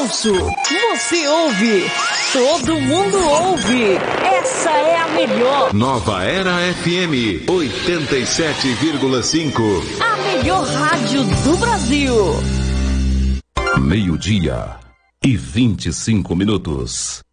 ouço, você ouve, todo mundo ouve. Essa é a melhor. Nova Era FM 87,5. A melhor rádio do Brasil. 12:25.